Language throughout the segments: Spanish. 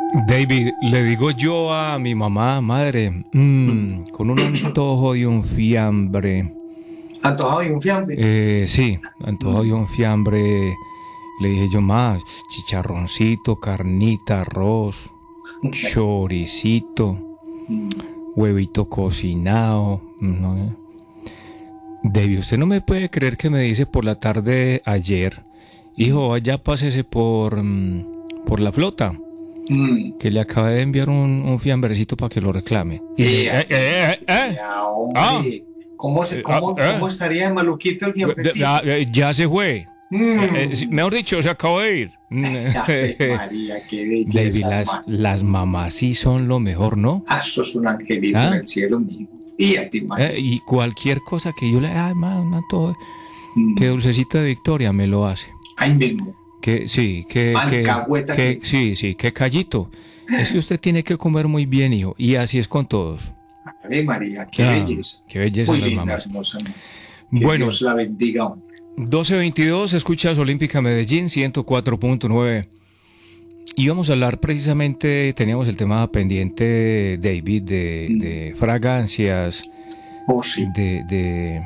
David, le digo yo a mi mamá, madre, con un antojo de un fiambre. Antojado y un fiambre. Sí, antojo de Mm, un fiambre. Le dije yo, más chicharroncito, carnita, arroz, choricito, mm. huevito cocinado. No. David, usted no me puede creer que me dice por la tarde ayer, hijo, Mm, vaya pásese por la flota, mm. que le acabé de enviar un fiambrecito para que lo reclame. Y me... Ya, Ah, hombre. ¿Cómo estaría de maluquito el fiambrecito? ya se fue. Mm. Mejor dicho, se acabó de ir. Ave María, qué David, belleza, hermano. las mamás sí son lo mejor, ¿no? Ah, sos un angelito en ¿Ah? el cielo mío. Y a ti, María. Y cualquier cosa que yo le... Ay, man, todo, que Mm. dulcecito de Victoria me lo hace. Ahí mismo. Que sí, Alcahueta que. sí, que callito. Es que usted tiene que comer muy bien, hijo. Y así es con todos. Ave María, qué Ah, belleza. qué belleza Muy las linda, mamás. hermosa. Que Bueno, Dios la bendiga, hombre. 12:22, escuchas Olímpica Medellín 104.9. Íbamos a hablar precisamente, teníamos el tema pendiente, David, Mm. de fragancias, Oh, sí. de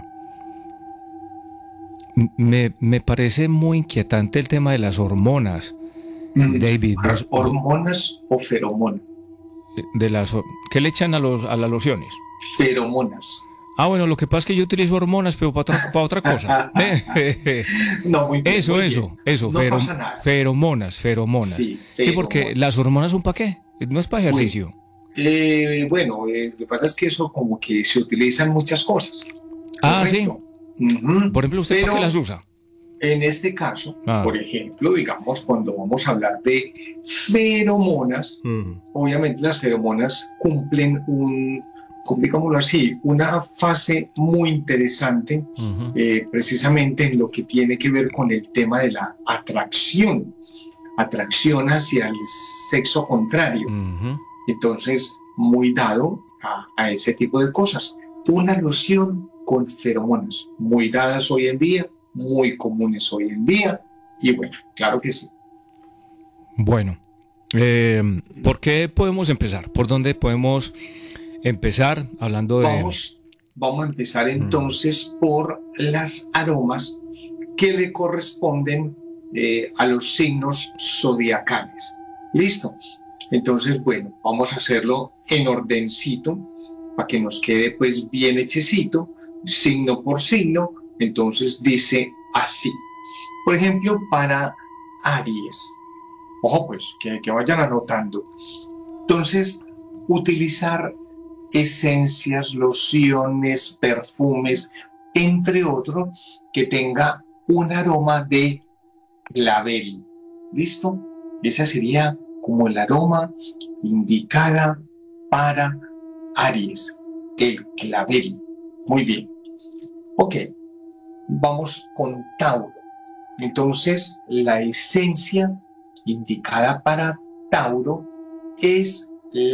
me parece muy inquietante el tema de las hormonas. Mm. David, ¿Hormonas o feromonas? de ¿qué le echan a las lociones? Feromonas. Ah, bueno, lo que pasa es que yo utilizo hormonas, pero para otra cosa. No, muy bien, muy bien. Eso, No pasa nada. feromonas. Sí, Sí, porque feromonas. las hormonas son para qué, no es para Uy, ejercicio. bueno, lo que pasa es que eso como que se utilizan muchas cosas, Ah, sí. ¿correcto? Ujú. Por ejemplo, ¿usted para qué las Pero usa? en este caso, Ah. por ejemplo, digamos, cuando vamos a hablar de feromonas, obviamente las feromonas cumplen digámoslo así, una fase muy interesante, Ujú. precisamente en lo que tiene que ver con el tema de la atracción hacia el sexo contrario. Ujú. Entonces, muy dado a ese tipo de cosas. Una loción con feromonas, muy dadas hoy en día, muy comunes hoy en día, y bueno, claro que sí. Bueno, ¿por qué podemos empezar? ¿Por dónde podemos empezar hablando de... Vamos a empezar Mm. entonces por las aromas que le corresponden a los signos zodiacales. ¿Listo? Entonces, bueno, vamos a hacerlo en ordencito para que nos quede pues bien hechecito, signo por signo. Entonces dice así. Por ejemplo, para Aries. Ojo, pues que vayan anotando. Entonces, utilizar esencias, lociones, perfumes, entre otros, que tenga un aroma de clavel. ¿Listo? Esa sería como el aroma indicada para Aries, el clavel. Muy bien. Ok, vamos con Tauro. Entonces, la esencia indicada para Tauro es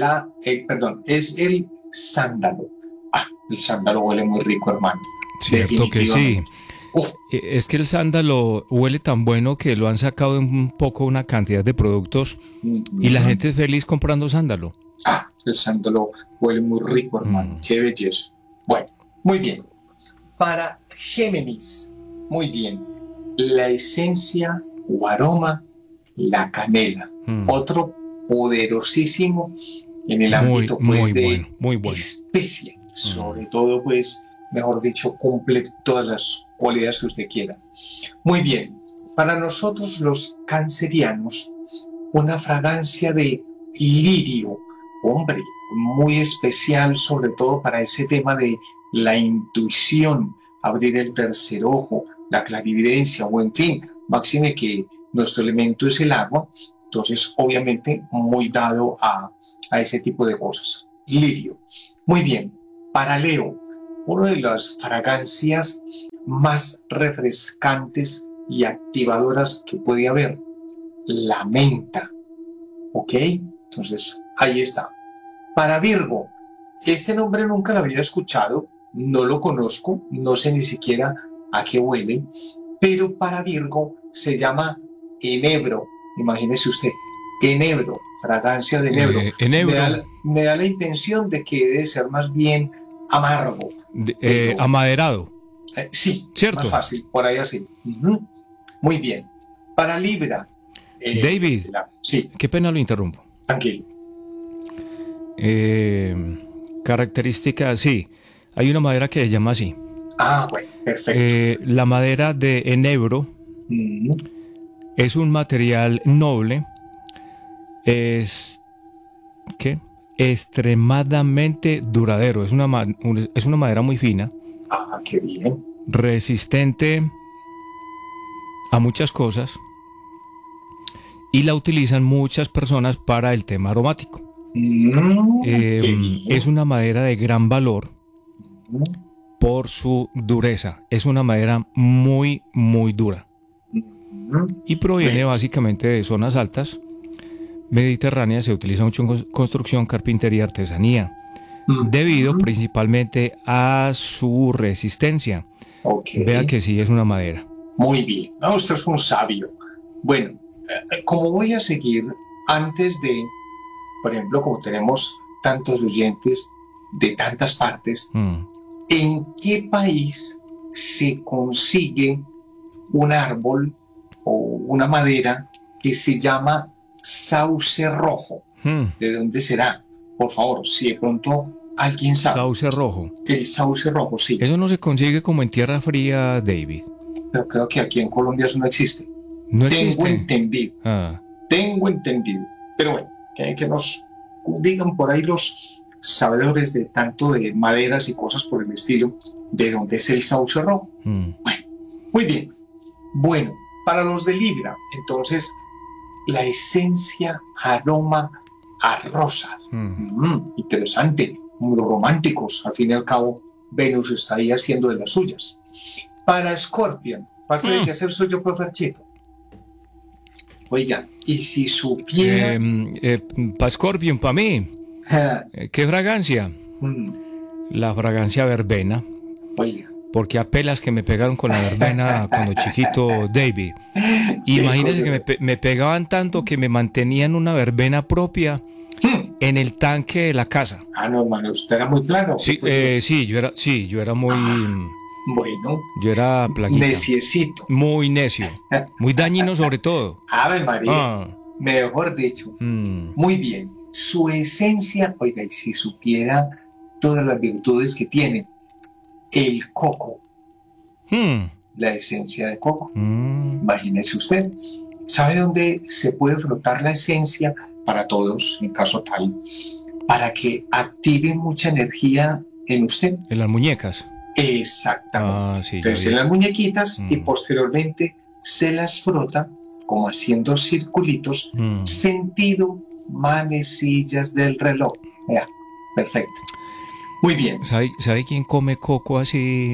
es el sándalo. Ah, el sándalo huele muy rico, hermano. Cierto que sí. Definitivamente. Uf, Es que el sándalo huele tan bueno que lo han sacado en un poco una cantidad de productos y la ujú. gente es feliz comprando sándalo. Ah, el sándalo huele muy rico, hermano. Mm. Qué belleza. Bueno, muy bien. Para Géminis, muy bien. La esencia o aroma, la canela. Mm. Otro poderosísimo en el Muy, ámbito pues muy bueno, de muy bueno. especia. Mm. Sobre todo pues, mejor dicho, cumple todas las cualidades que usted quiera. Muy bien. Para nosotros los cancerianos, una fragancia de lirio, hombre, muy especial, sobre todo para ese tema de la intuición, abrir el tercer ojo, la clarividencia, o en fin, máxime que nuestro elemento es el agua, entonces obviamente muy dado a ese tipo de cosas. Lirio. Muy bien. Para Leo, una de las fragancias más refrescantes y activadoras que puede haber, la menta. ¿Ok? Entonces, ahí está. Para Virgo, este nombre nunca lo había escuchado, no lo conozco, no sé ni siquiera a qué huele, pero para Virgo se llama enebro, imagínese usted. Enebro, fragancia de enebro. Enebro. Me da la intención de que debe ser más bien amargo. Amaderado. Sí, ¿cierto? más fácil, por ahí así. Muy bien. Para Libra. David, sí. Qué pena lo interrumpo. Tranquilo. Características, sí. Hay una madera que se llama así. Bueno, perfecto. La madera de enebro es un material noble, es extremadamente duradero, es una madera muy fina, Qué bien. resistente a muchas cosas y la utilizan muchas personas para el tema aromático. Es una madera de gran valor por su dureza. Es una madera muy, muy dura. Y proviene básicamente de zonas altas mediterráneas. Se utiliza mucho en construcción, carpintería, artesanía, debido principalmente a su resistencia. Vea que sí es una madera. Muy bien. Usted es un sabio. Bueno, como voy a seguir, antes de, por ejemplo, como tenemos tantos oyentes de tantas partes, ¿en qué país se consigue un árbol o una madera que se llama sauce rojo? ¿De dónde será? Por favor, si de pronto alguien sabe. Sauce rojo. El sauce rojo, sí. Eso no se consigue como en tierra fría, David. Pero creo que aquí en Colombia eso no existe. No existe. Tengo entendido. Pero bueno, que nos digan por ahí los sabedores de tanto de maderas y cosas por el estilo, de dónde es el sauce rojo. Bueno, muy bien. Bueno, para los de Libra, entonces, la esencia aroma a rosas. Interesante, muy románticos. Al fin y al cabo, Venus está ahí haciendo de las suyas. Para Scorpion, ¿cuál tiene que hacer suyo, Ferchito? Oigan, y si supiera... para Scorpion, para mí, ¿qué fragancia? La fragancia verbena. Oiga. Porque apelas que me pegaron con la verbena cuando chiquito, David. Imagínense que me pegaban tanto que me mantenían una verbena propia en el tanque de la casa. No, hermano, usted era muy plano. Sí, yo era muy... Bueno. Yo era plaguita. Neciecito. Muy necio. Muy dañino sobre todo. Ave María. Mejor dicho. Muy bien. Su esencia, oiga, y si supiera todas las virtudes que tiene. El coco. La esencia de coco. Imagínese usted. ¿Sabe dónde se puede frotar la esencia? Para todos, en caso tal, para que active mucha energía en usted. En las muñecas. Exactamente. Sí, entonces en las muñequitas y posteriormente se las frota como haciendo circulitos sentido manecillas del reloj. Ya, perfecto. Muy bien. ¿Sabe quién come coco así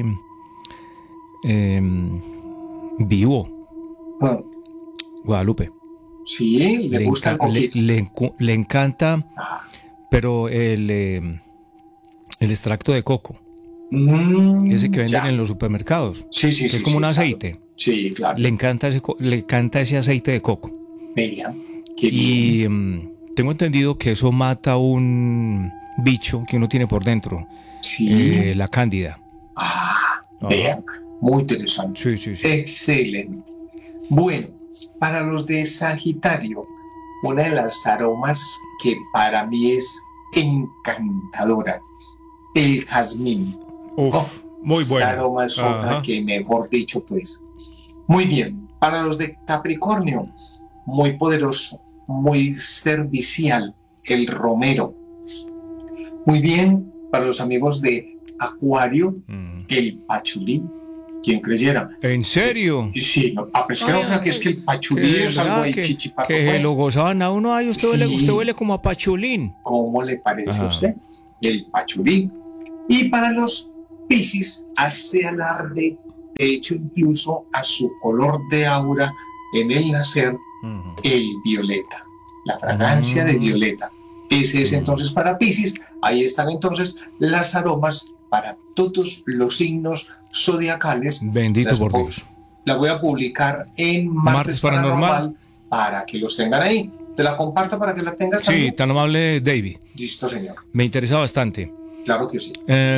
vivo? Guadalupe. Sí, le gusta el coquito. Le encanta, pero el extracto de coco. Ese que venden en los supermercados. Sí, que es como un aceite. Claro. Sí, claro. Le encanta ese aceite de coco. Mira, qué bien. Y tengo entendido que eso mata un bicho que uno tiene por dentro. Sí. La cándida. Vean, muy interesante. Sí. Excelente. Bueno, para los de Sagitario, una de las aromas que para mí es encantadora, el jazmín. Muy bueno. Esa aroma es otra que, mejor dicho, pues. Muy bien. Para los de Capricornio, muy poderoso, muy servicial, el romero. Muy bien. Para los amigos de Acuario, el pachulí. ¿Quién creyera? ¿En serio? Sí, a pesar que es que el pachulí es algo ahí chichipato. Que lo gozaban a uno. Ay, usted huele como a pachulín. ¿Cómo le parece a usted? El pachulí. Y para los Piscis, hace alarde, de hecho incluso a su color de aura en el nacer, el violeta, la fragancia de violeta. Ese es entonces para Piscis. Ahí están entonces las aromas para todos los signos zodiacales. Bendito por Dios. La voy a publicar en Martes Paranormal para que los tengan ahí. ¿Te la comparto para que la tengas Sí, también? tan amable, David. Listo, señor. Me interesa bastante. Claro que sí.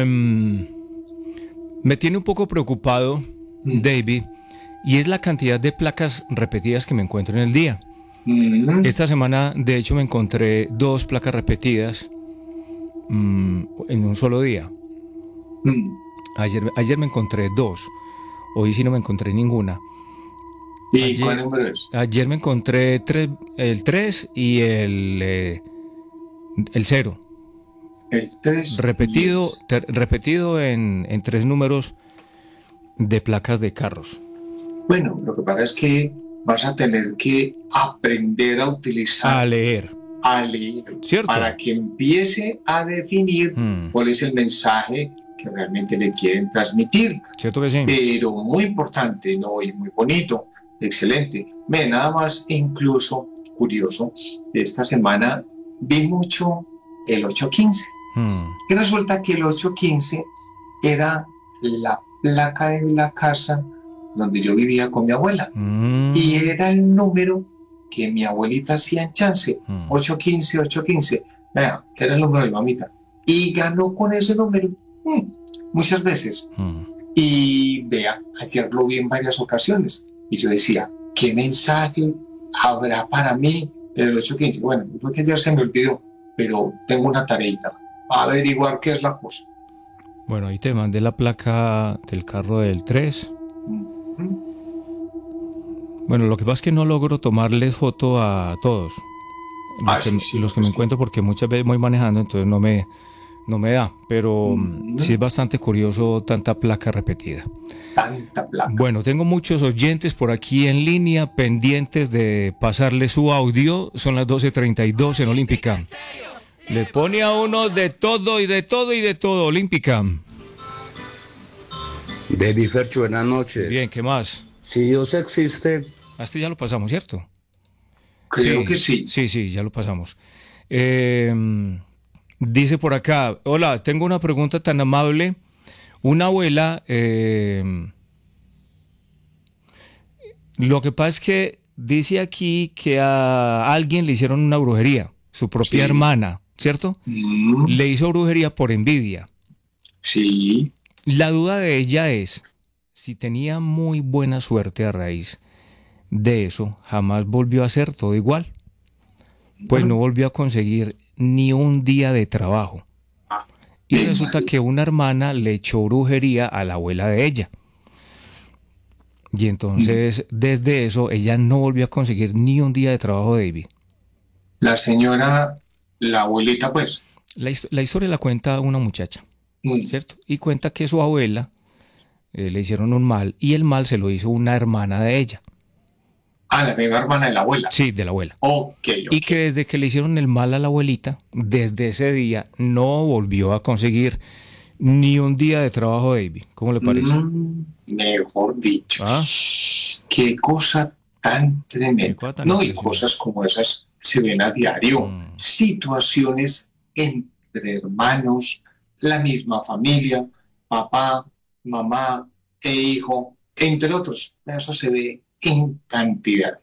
Me tiene un poco preocupado, David, y es la cantidad de placas repetidas que me encuentro en el día. Esta semana, de hecho, me encontré 2 placas repetidas en un solo día. Ayer me encontré 2. Hoy sí no me encontré ninguna. ¿Y cuál número es? Ayer me encontré el 3 y el 0. El 3. Repetido en 3 números de placas de carros. Bueno, lo que pasa es que vas a tener que aprender a utilizar. A leer. ¿Cierto? Para que empiece a definir cuál es el mensaje que realmente le quieren transmitir. ¿Cierto que sí? Pero muy importante, ¿no? Y muy bonito, excelente. Nada más incluso curioso, esta semana vi mucho el 815. Y resulta que el 815 era la placa de la casa donde yo vivía con mi abuela. Y era el número que mi abuelita hacía en chance. 815, 815. Vea, era el número de mamita. Y ganó con ese número muchas veces. Y vea, ayer lo vi en varias ocasiones. Y yo decía, ¿qué mensaje habrá para mí en el 815? Bueno, creo que ayer se me olvidó, pero tengo una tareita. A averiguar qué es la cosa. Bueno, ahí te mandé la placa del carro del 3. Bueno, lo que pasa es que no logro tomarles foto a todos. Los que me encuentro, porque muchas veces voy manejando, entonces no me da. Pero sí es bastante curioso tanta placa repetida. Tanta placa. Bueno, tengo muchos oyentes por aquí en línea pendientes de pasarle su audio. Son las 12:32 en Olímpica. Le pone a uno de todo y de todo y de todo, Olímpica. David Fercho, buenas noches. Bien, ¿qué más? Si Dios existe... Este ya lo pasamos, ¿cierto? Creo que sí. Sí, ya lo pasamos. Dice por acá, hola, tengo una pregunta tan amable. Una abuela, lo que pasa es que dice aquí que a alguien le hicieron una brujería, su propia hermana, ¿cierto? Le hizo brujería por envidia. Sí. La duda de ella es si tenía muy buena suerte a raíz de eso, jamás volvió a hacer todo igual. Pues no volvió a conseguir ni un día de trabajo. Y resulta que una hermana le echó brujería a la abuela de ella. Y entonces, desde eso, ella no volvió a conseguir ni un día de trabajo, David. La señora, la abuelita, pues. La historia la cuenta una muchacha, ¿cierto? Y cuenta que su abuela le hicieron un mal, y el mal se lo hizo una hermana de ella. Ah, la misma hermana de la abuela. Sí, de la abuela. Okay. Y que desde que le hicieron el mal a la abuelita, desde ese día no volvió a conseguir ni un día de trabajo, David. ¿Cómo le parece? Mejor dicho. Qué cosa tan tremenda. No, y cosas como esas se ven a diario. Situaciones entre hermanos, la misma familia, papá, mamá e hijo, entre otros. Eso se ve en cantidades.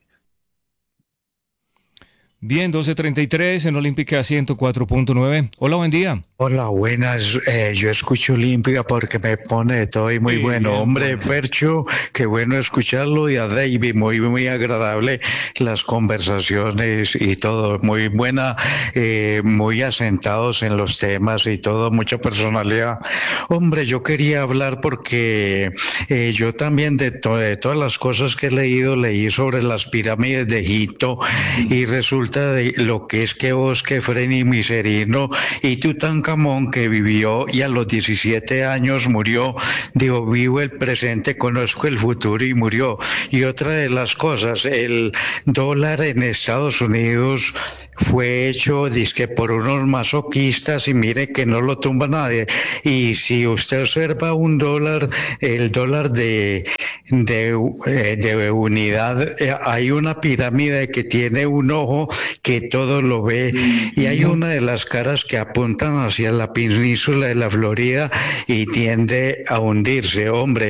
Bien, 12:33 en Olímpica 104.9. Hola, buen día. Hola, buenas. Yo escucho Olímpica porque me pone de todo y muy bueno. Bien, hombre, Fercho, qué bueno escucharlo. Y a David, muy agradable las conversaciones y todo. Muy buena, muy asentados en los temas y todo, mucha personalidad. Hombre, yo quería hablar porque yo también de todas las cosas que he leído, leí sobre las pirámides de Egipto y resulta de lo que es Keops, Kefren y Miserino y Tutankamón, que vivió y a los 17 años murió. Digo, vivo el presente, conozco el futuro y murió. Y otra de las cosas, el dólar en Estados Unidos fue hecho dizque por unos masoquistas y mire que no lo tumba nadie. Y si usted observa un dólar, el dólar de unidad, hay una pirámide que tiene un ojo que todo lo ve y hay una de las caras que apuntan hacia la península de la Florida y tiende a hundirse, hombre.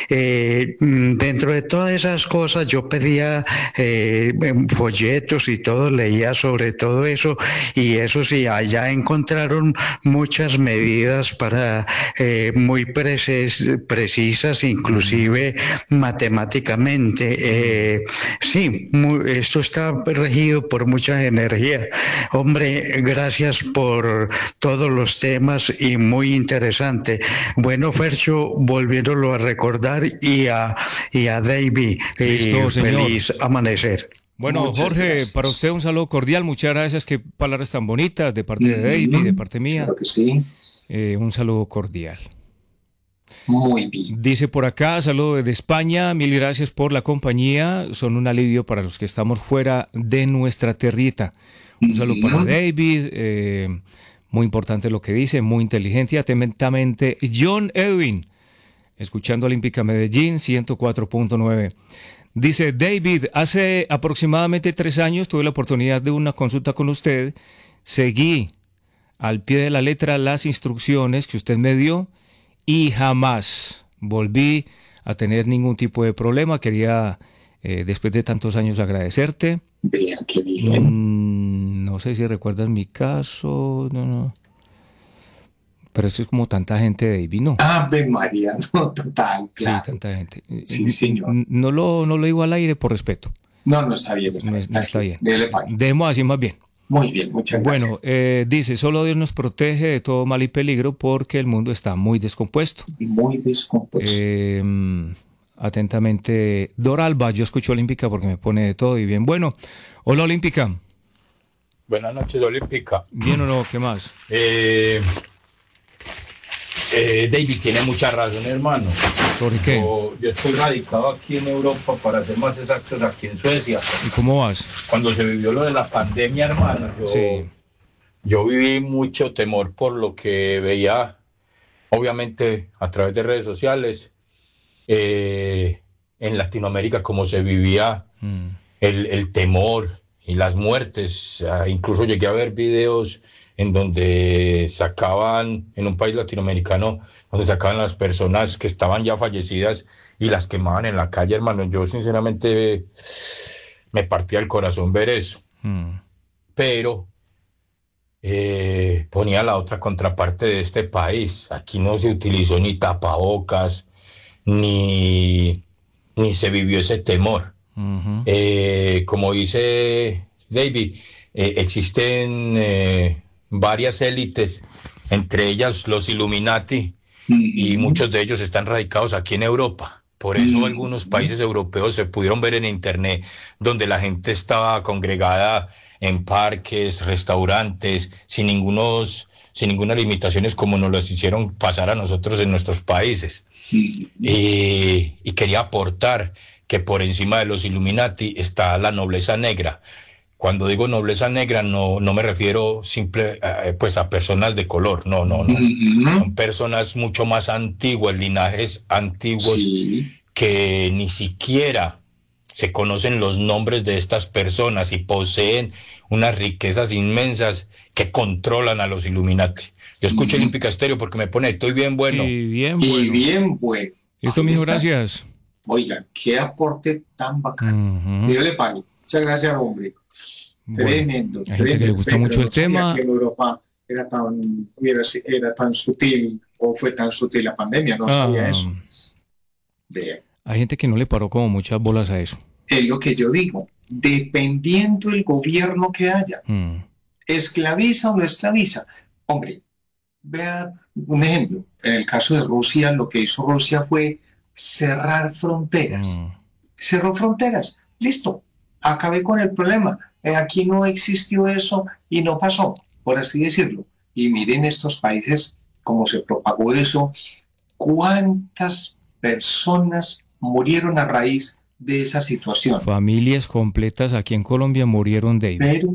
Dentro de todas esas cosas yo pedía folletos y todo, leía sobre todo eso, y eso sí, allá encontraron muchas medidas para muy precisas, inclusive matemáticamente. Sí, esto está regido por mucha energía. Hombre, gracias por todos los temas y muy interesante. Bueno, Fercho, volviéndolo a recordar, y a David, Listo, feliz amanecer. Bueno, Muchas Jorge, gracias. para usted un saludo cordial, muchas gracias, qué palabras tan bonitas de parte de David, de parte mía, Claro que sí. un saludo cordial. Muy bien. Dice por acá, saludo desde España, mil gracias por la compañía, son un alivio para los que estamos fuera de nuestra tierrita. Un saludo para David, muy importante lo que dice, muy inteligente, atentamente John Edwin, escuchando Olímpica Medellín 104.9. Dice David, hace aproximadamente 3 años tuve la oportunidad de una consulta con usted, seguí al pie de la letra las instrucciones que usted me dio y jamás volví a tener ningún tipo de problema. Quería, después de tantos años, agradecerte. Vean qué bien. No sé si recuerdas mi caso, no. Pero esto es como tanta gente, David, ¿no? Ave María, no, total, claro. Sí, tanta gente. Sí, señor. No lo digo al aire por respeto. No está bien. No está bien. Dele pago. Demos así más bien. Muy bien, muchas gracias. Bueno, dice, solo Dios nos protege de todo mal y peligro porque el mundo está muy descompuesto. Muy descompuesto. Atentamente, Dora Alba, yo escucho Olímpica porque me pone de todo y bien. Bueno, hola Olímpica. Buenas noches, Olímpica. ¿Bien o no? ¿Qué más? David tiene mucha razón, hermano. ¿Por qué? Yo estoy radicado aquí en Europa, para ser más exactos, aquí en Suecia. ¿Y cómo vas? Cuando se vivió lo de la pandemia, hermano, yo viví mucho temor por lo que veía, obviamente, a través de redes sociales, en Latinoamérica, cómo se vivía el temor y las muertes. Incluso llegué a ver videos en donde sacaban, en un país latinoamericano, donde sacaban las personas que estaban ya fallecidas y las quemaban en la calle, hermano. Yo sinceramente me partía el corazón ver eso. Pero ponía la otra contraparte de este país. Aquí no se utilizó ni tapabocas, ni se vivió ese temor. Como dice David, existen varias élites, entre ellas los Illuminati, y muchos de ellos están radicados aquí en Europa. Por eso algunos países europeos se pudieron ver en internet donde la gente estaba congregada en parques, restaurantes, sin ninguna limitaciones, como nos las hicieron pasar a nosotros en nuestros países. Y quería aportar que por encima de los Illuminati está la nobleza negra. Cuando digo nobleza negra, no me refiero pues a personas de color, no. Son personas mucho más antiguas, linajes antiguos, que ni siquiera se conocen los nombres de estas personas y poseen unas riquezas inmensas que controlan a los Illuminati. Yo escucho Olímpica Estéreo porque me pone, estoy bien bueno. Y bien bueno. Listo, mijo, gracias. Oiga, qué aporte tan bacano. Yo le pago. Muchas gracias, hombre. Tremendo. Hay gente que le gusta mucho el tema. Que en Europa era tan sutil, o fue tan sutil la pandemia, no sabía eso. Bien. Hay gente que no le paró como muchas bolas a eso. Es lo que yo digo. Dependiendo el gobierno que haya, ¿esclaviza o no esclaviza? Hombre, vea un ejemplo. En el caso de Rusia, lo que hizo Rusia fue cerrar fronteras. Cerró fronteras. Listo. Acabé con el problema. Aquí no existió eso y no pasó, por así decirlo. Y miren estos países, cómo se propagó eso, cuántas personas murieron a raíz de esa situación. Familias completas aquí en Colombia murieron, David. Pero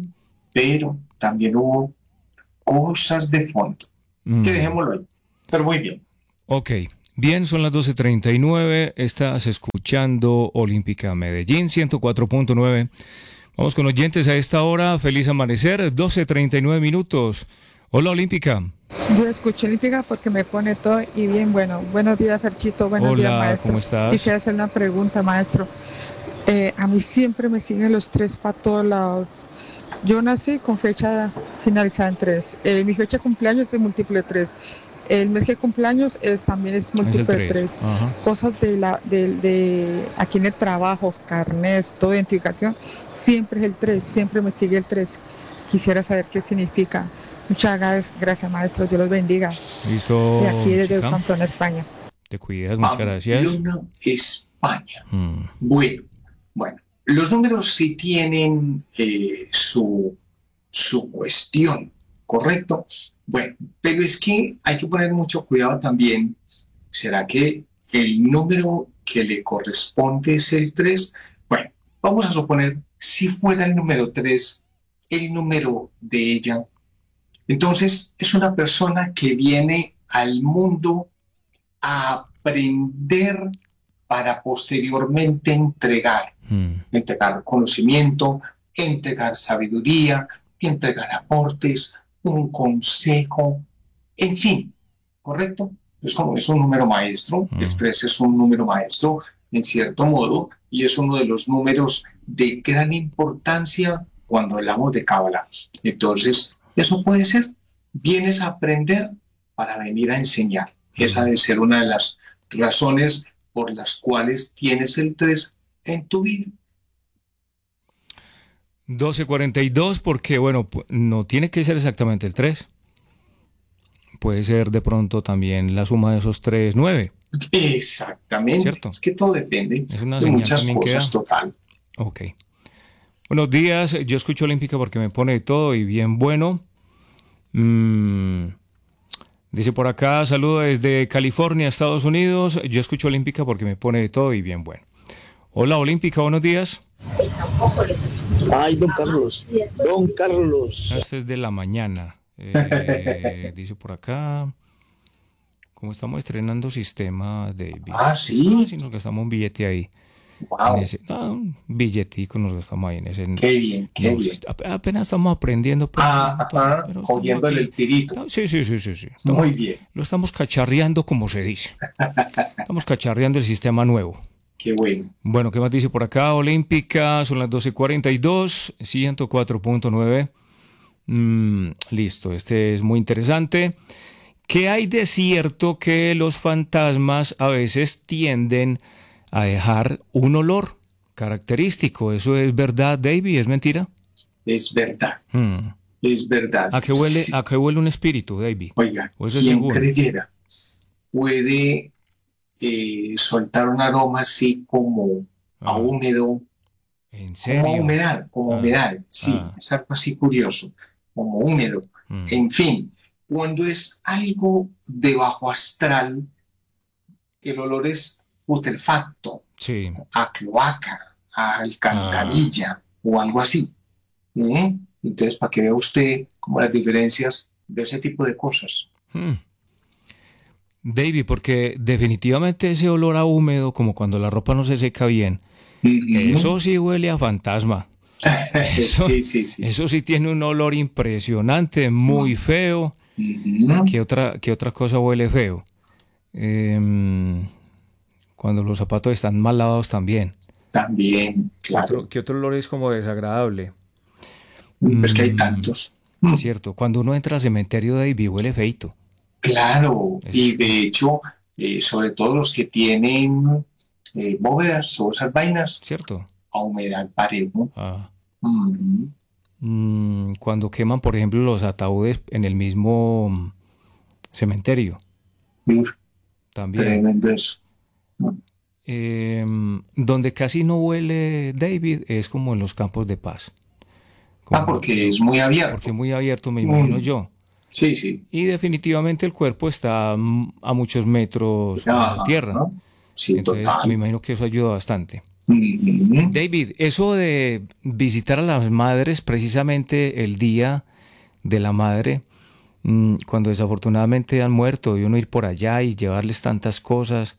pero también hubo cosas de fondo, que dejémoslo ahí, pero muy bien. Ok, bien, son las 12:39, estás escuchando Olímpica Medellín 104.9. Vamos con oyentes a esta hora, feliz amanecer, 12:39 minutos. Hola Olímpica. Yo escucho Olímpica porque me pone todo y bien bueno. Buenos días, Ferchito, buenos días, Hola, maestro. ¿cómo estás? Quisiera hacer una pregunta, maestro. A mí siempre me siguen los 3 para todos lados. Yo nací con fecha finalizada en 3. Mi fecha de cumpleaños es múltiplo de 3. El mes que cumpleaños también es múltiplo de 3. Cosas de aquí en el trabajo, carnet, toda identificación, siempre es el 3, siempre me sigue el 3. Quisiera saber qué significa. Muchas gracias, maestro. Dios los bendiga. Listo. De aquí, desde chica. Pamplona, España. Te cuidas, muchas gracias. Pamplona, España. Bueno, los números sí tienen su cuestión, ¿correcto? Bueno, pero es que hay que poner mucho cuidado también. ¿Será que el número que le corresponde es el 3? Bueno, vamos a suponer si fuera el número 3, el número de ella. Entonces, es una persona que viene al mundo a aprender para posteriormente entregar conocimiento, entregar sabiduría, entregar aportes, un consejo, en fin, ¿correcto? Es como es un número maestro, el 3 es un número maestro, en cierto modo, y es uno de los números de gran importancia cuando hablamos de Cábala. Entonces, eso puede ser, vienes a aprender para venir a enseñar. Esa debe ser una de las razones por las cuales tienes el 3 en tu vida. 12:42 porque, bueno, no tiene que ser exactamente el 3. Puede ser de pronto también la suma de esos 3, 9. Exactamente. ¿Cierto? Es que todo dende Es una de muchas también cosas, queda. total. Ok. Buenos días, yo escucho Olímpica porque me pone de todo y bien bueno. Dice por acá, saludo desde California, Estados Unidos. Yo escucho Olímpica porque me pone de todo y bien bueno. Hola Olímpica, buenos días. Ay, don Carlos. Don Carlos. Este es de la mañana. Dice por acá, como estamos estrenando sistema, David. Ah, sí. Si nos gastamos un billete ahí. Wow. Un billetico nos gastamos ahí en ese. Qué bien, qué bien. Apenas estamos aprendiendo. Pero Cogiéndole el tirito. Sí. Muy bien. Lo estamos cacharreando, como se dice. Estamos cacharreando el sistema nuevo. Qué bueno. Bueno, ¿qué más dice por acá? Olímpica, son las 12:42, 104.9. Listo, este es muy interesante. ¿Qué hay de cierto que los fantasmas a veces tienden a dejar un olor característico? ¿Eso es verdad, David? ¿Es mentira? Es verdad. Es verdad. ¿A qué huele, Sí. ¿A qué huele un espíritu, David? Oiga, ¿O eso es quien seguro? creyera puede soltar un aroma así como a húmedo, ¿En como a serio? humedad, humedad. Sí, Ah. es algo así curioso, como húmedo. En fin, cuando es algo de bajo astral, el olor es putrefacto, Sí. a cloaca, a alcantarilla o algo así. Entonces, para que vea usted como las diferencias de ese tipo de cosas. David, porque definitivamente ese olor a húmedo, como cuando la ropa no se seca bien, eso sí huele a fantasma. Eso, Sí. eso sí tiene un olor impresionante, muy feo. ¿Qué otra cosa huele feo? Cuando los zapatos están mal lavados también. También, claro. ¿Qué otro olor es como desagradable? Es que hay tantos. Cierto, cuando uno entra al cementerio de David huele feito. Claro, y de hecho, sobre todo los que tienen bóvedas o esas vainas, ¿Cierto? a humedad parejo. Cuando queman, por ejemplo, los ataúdes en el mismo cementerio. También. Tremendo eso. Donde casi no huele David es como en los campos de paz. Porque es muy abierto. Porque es muy abierto, me imagino yo. Sí. Y definitivamente el cuerpo está a muchos metros de la tierra. Sí, entonces total. me imagino que eso ayuda bastante. David, eso de visitar a las madres precisamente el día de la madre, cuando desafortunadamente han muerto, y uno ir por allá y llevarles tantas cosas,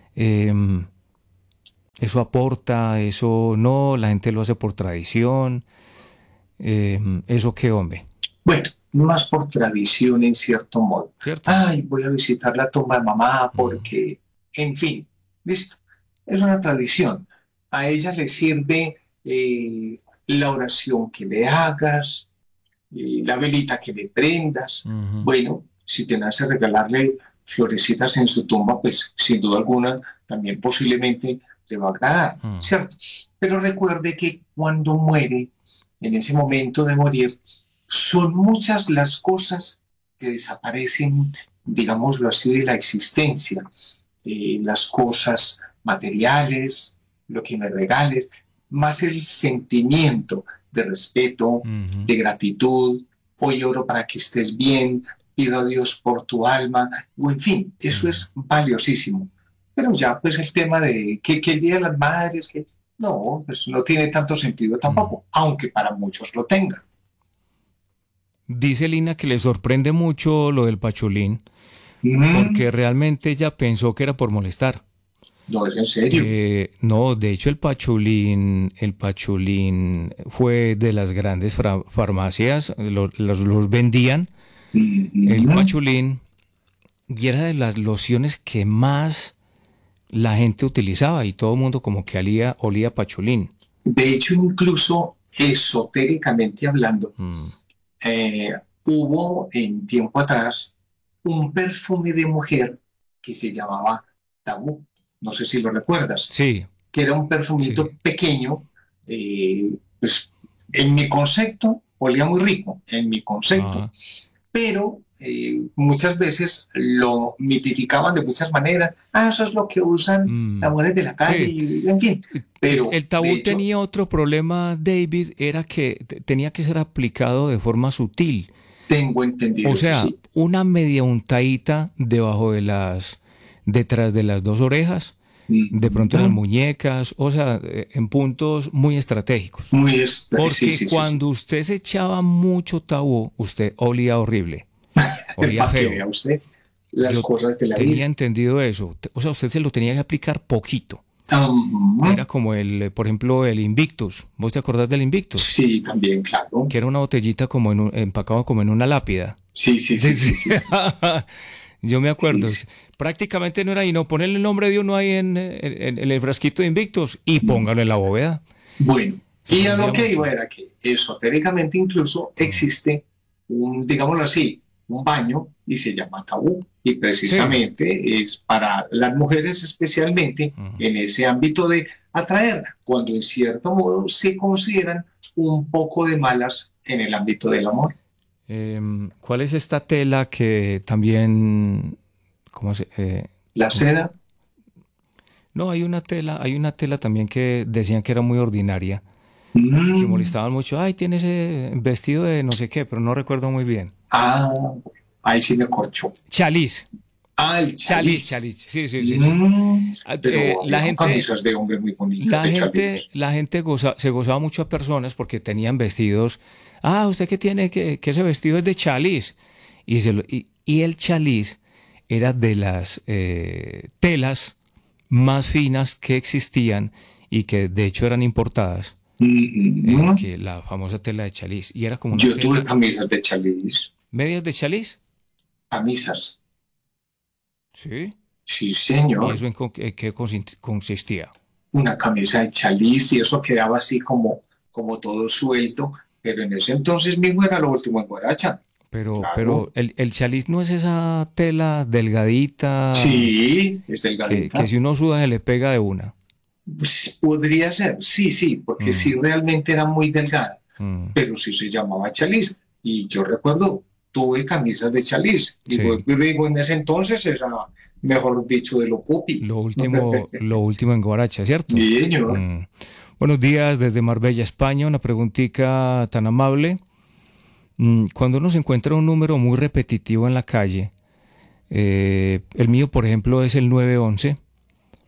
eso aporta, eso no, la gente lo hace por tradición, eso qué, hombre. Bueno, más por tradición en cierto modo. ¿Cierto? Ay, voy a visitar la tumba de mamá porque, en fin, listo. Es una tradición. A ella le sirve la oración que le hagas, la velita que le prendas. Bueno, si te nace regalarle florecitas en su tumba, pues sin duda alguna también posiblemente le va a agradar, ¿cierto? Pero recuerde que cuando muere, en ese momento de morir, son muchas las cosas que desaparecen, digámoslo así, de la existencia. Las cosas materiales, lo que me regales, más el sentimiento de respeto, de gratitud. Hoy oro para que estés bien, pido a Dios por tu alma, o en fin, eso es valiosísimo. Pero ya pues el tema de que el Día de las Madres, que no, pues no tiene tanto sentido tampoco, aunque para muchos lo tenga. Dice Lina que le sorprende mucho lo del pachulín, porque realmente ella pensó que era por molestar. No, es en serio. No, de hecho el pachulín fue de las grandes farmacias, los vendían, el pachulín, y era de las lociones que más la gente utilizaba, y todo el mundo como que olía pachulín. De hecho, incluso esotéricamente hablando, hubo en tiempo atrás un perfume de mujer que se llamaba Tabú. No sé si lo recuerdas. Sí. Que era un perfumito pequeño. Pues en mi concepto, olía muy rico, en mi concepto. Pero muchas veces lo mitificaban de muchas maneras. Eso es lo que usan las mujeres de la calle, sí. En fin. Pero el Tabú hecho, tenía otro problema, David, era que tenía que ser aplicado de forma sutil. Tengo entendido. O sea, sí. Una media untadita detrás de las dos orejas, de pronto en las muñecas, o sea, en puntos muy estratégicos. Porque cuando usted se echaba mucho Tabú, usted olía horrible. Olía feo. Usted las Yo cosas de la tenía vida. entendido eso. O sea, usted se lo tenía que aplicar poquito. Era como por ejemplo, el Invictus. ¿Vos te acordás del Invictus? Sí, también, claro. Que era una botellita como empacado como en una lápida. Sí. Yo me acuerdo. Sí. Prácticamente no era y no ponerle el nombre de uno ahí en el frasquito de Invictus y póngalo en la bóveda. Bueno, y a lo que iba era que esotéricamente incluso existe digámoslo así, un baño y se llama Tabú. Y precisamente es para las mujeres especialmente en ese ámbito de atraer, cuando en cierto modo se consideran un poco de malas en el ámbito del amor. ¿Cuál es esta tela que también... ¿La seda? No, hay una tela también que decían que era muy ordinaria, que molestaban mucho. Ay, tiene ese vestido de no sé qué, pero no recuerdo muy bien. Ahí sí me corchó. Chaliz. El chaliz. Sí. Pero la gente, camisas de hombre muy bonitas. La gente se gozaba mucho a personas porque tenían vestidos. ¿Usted qué tiene? Que ese vestido es de chaliz. Y el chaliz era de las telas más finas que existían y que de hecho eran importadas. Que la famosa tela de chaliz. Y era como una tuve camisas de chaliz. ¿Medias de chaliz? Camisas. Sí. Sí, señor. ¿Y eso en qué consistía? Una camisa de chaliz y eso quedaba así como todo suelto, pero en ese entonces mismo era lo último en guaracha. Pero el chaliz no es esa tela delgadita. Sí, es delgadita. Que si uno suda se le pega de una. Pues podría ser, sí, porque sí realmente era muy delgada, pero sí se llamaba chaliz. Y yo recuerdo, tuve camisas de chaliz. Digo, en ese entonces era, mejor dicho, de lo pupi. Lo último en guaracha, ¿cierto? Sí, señor. Buenos días desde Marbella, España. Una preguntita tan amable. Cuando uno se encuentra un número muy repetitivo en la calle, el mío, por ejemplo, es el 911,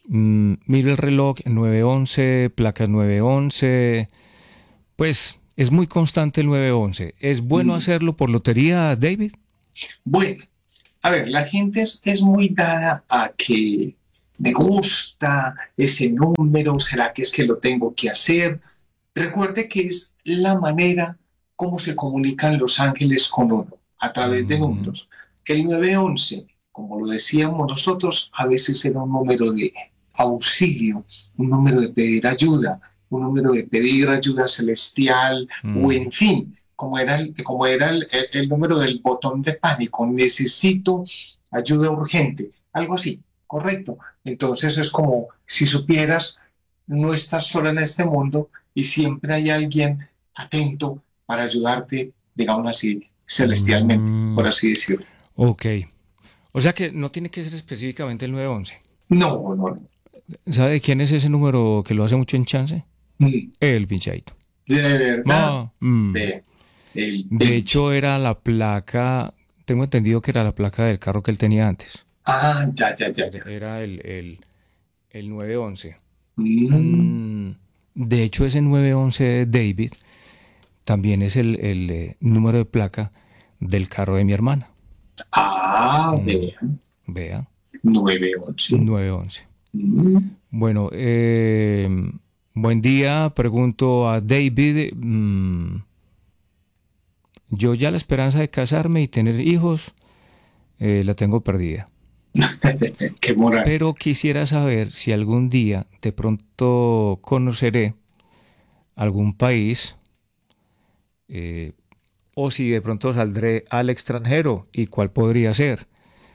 Miro el reloj, 911, placas 911. Pues es muy constante el 911. ¿Es bueno hacerlo por lotería, David? Bueno, a ver, la gente es muy dada a que me gusta ese número, ¿será que es que lo tengo que hacer? Recuerde que es la manera como se comunican los ángeles con uno, a través de números. El 911, como lo decíamos nosotros, a veces era un número de auxilio, un número de pedir ayuda, un número de pedir ayuda celestial, o en fin, como era el número del botón de pánico, necesito ayuda urgente, algo así, correcto. Entonces es como si supieras, no estás sola en este mundo y siempre hay alguien atento para ayudarte, digamos así, celestialmente, por así decirlo. Ok. O sea que no tiene que ser específicamente el 911. No. ¿Sabe de quién es ese número que lo hace mucho en chance? El pinchadito. ¿De verdad? De hecho, era la placa, tengo entendido que era la placa del carro que él tenía antes. Ya. Era el 911. De hecho, ese 911 David también es el número de placa del carro de mi hermana. Vea. 911. Bueno, buen día. Pregunto a David. Yo ya la esperanza de casarme y tener hijos la tengo perdida. Qué moral. Pero quisiera saber si algún día de pronto conoceré algún país o si de pronto saldré al extranjero y cuál podría ser.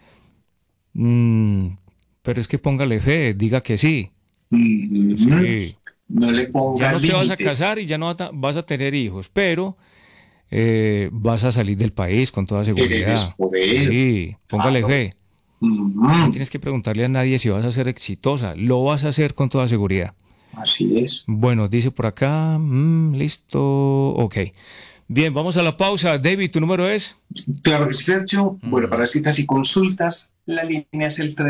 Pero es que póngale fe, diga que sí. Sí. No le ponga ya no te vas a límites. casar y ya no vas a tener hijos, pero vas a salir del país con toda seguridad. Sí, póngale fe. No tienes que preguntarle a nadie si vas a ser exitosa, lo vas a hacer con toda seguridad. Así es. Bueno, dice por acá, listo, ok. Bien, vamos a la pausa. David, ¿tu número es? Claro que sí, Fercho. Bueno, para citas y consultas, la línea es el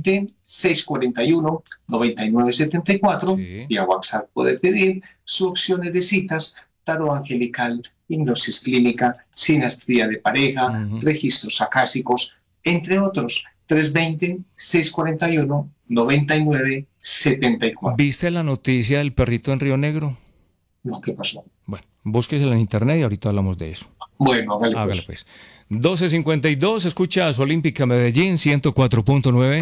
320-641-9974. Sí. Vía WhatsApp puede pedir sus opciones de citas, tarot angelical, hipnosis clínica, sinastría de pareja, registros acásicos, entre otros. 320-641-9974. ¿Viste la noticia del perrito en Río Negro? No, ¿qué pasó? Bueno, búsquesela en internet y ahorita hablamos de eso. Bueno, hágale Hágale pues. pues. 12:52, escuchas Olímpica Medellín 104.9.